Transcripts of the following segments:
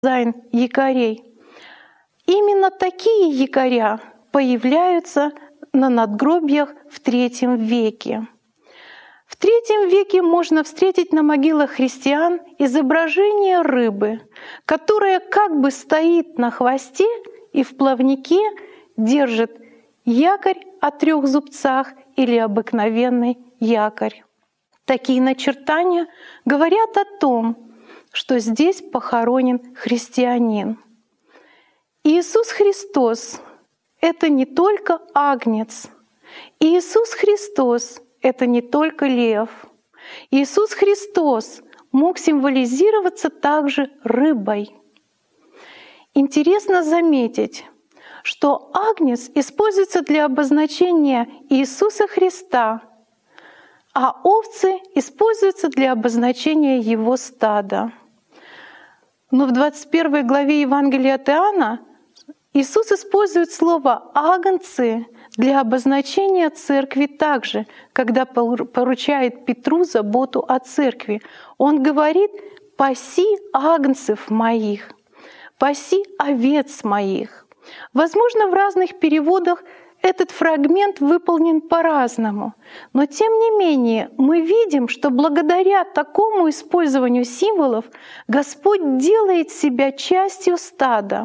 дизайн якорей. Именно такие якоря появляются на надгробиях в III веке. В III веке можно встретить на могилах христиан изображение рыбы, которая как бы стоит на хвосте и в плавнике держит якорь о 3 зубцах или обыкновенный якорь. Такие начертания говорят о том, что здесь похоронен христианин. Иисус Христос — это не только агнец. Иисус Христос — это не только лев. Иисус Христос мог символизироваться также рыбой. Интересно заметить, что агнец используется для обозначения Иисуса Христа, а овцы используются для обозначения Его стада. Но в 21 главе Евангелия от Иоанна Иисус использует слово «агнцы» для обозначения церкви также, когда поручает Петру заботу о церкви. Он говорит: «Паси агнцев моих, паси овец моих». Возможно, в разных переводах этот фрагмент выполнен по-разному, но тем не менее мы видим, что благодаря такому использованию символов Господь делает себя частью стада.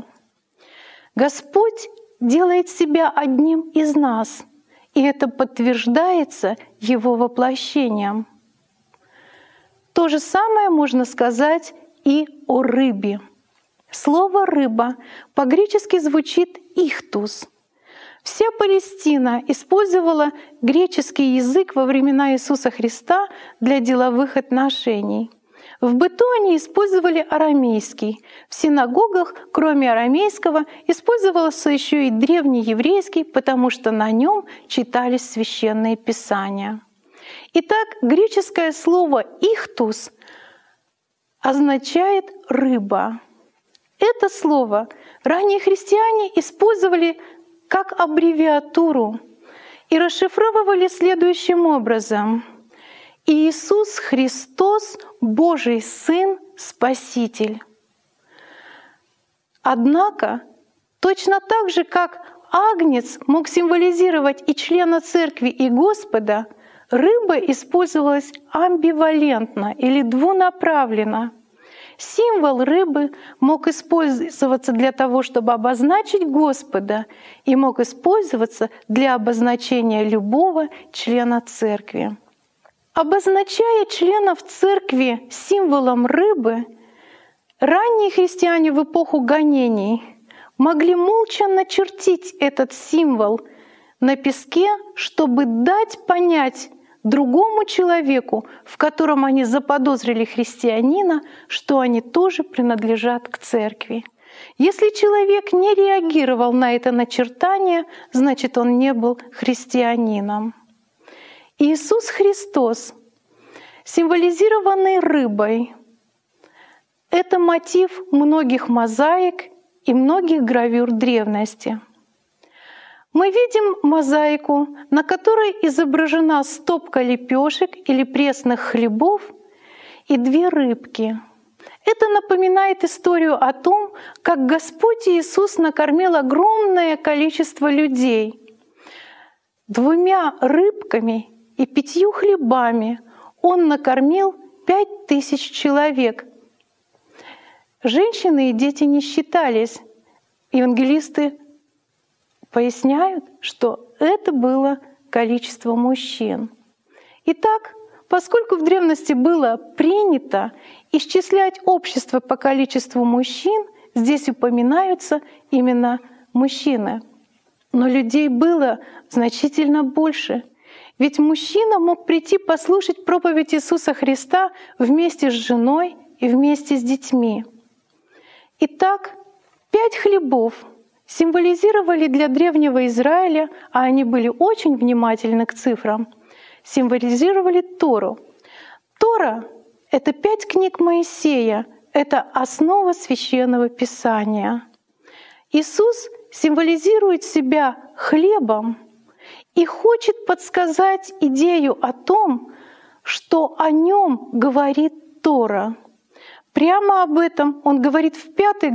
Господь делает себя одним из нас, и это подтверждается Его воплощением. То же самое можно сказать и о рыбе. Слово «рыба» по-гречески звучит «ихтус». Вся Палестина использовала греческий язык во времена Иисуса Христа для деловых отношений. В быту они использовали арамейский. В синагогах, кроме арамейского, использовался еще и древнееврейский, потому что на нем читались священные писания. Итак, греческое слово «ихтус» означает «рыба». Это слово ранние христиане использовали как аббревиатуру и расшифровывали следующим образом: «Иисус Христос, Божий Сын, Спаситель». Однако, точно так же, как агнец мог символизировать и члена церкви, и Господа, рыба использовалась амбивалентно или двунаправленно. Символ рыбы мог использоваться для того, чтобы обозначить Господа, и мог использоваться для обозначения любого члена церкви. Обозначая членов церкви символом рыбы, ранние христиане в эпоху гонений могли молча начертить этот символ на песке, чтобы дать понять другому человеку, в котором они заподозрили христианина, что они тоже принадлежат к церкви. Если человек не реагировал на это начертание, значит, он не был христианином. Иисус Христос, символизированный рыбой, это мотив многих мозаик и многих гравюр древности. Мы видим мозаику, на которой изображена стопка лепешек или пресных хлебов и 2 рыбки. Это напоминает историю о том, как Господь Иисус накормил огромное количество людей. 2 рыбками и 5 хлебами Он накормил 5000 человек. Женщины и дети не считались. Евангелисты поясняют, что это было количество мужчин. Итак, поскольку в древности было принято исчислять общество по количеству мужчин, здесь упоминаются именно мужчины. Но людей было значительно больше. Ведь мужчина мог прийти послушать проповедь Иисуса Христа вместе с женой и вместе с детьми. Итак, 5 хлебов символизировали для древнего Израиля, а они были очень внимательны к цифрам, символизировали Тору. Тора — это 5 книг Моисея, это основа Священного Писания. Иисус символизирует себя хлебом и хочет подсказать идею о том, что о нем говорит Тора. Прямо об этом он говорит в 5